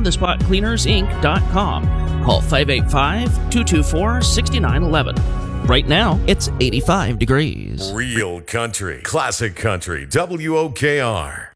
onthespotcleanersinc.com. Call 585-224-6911. Right now, it's 85 degrees. Real country, classic country, WOKR.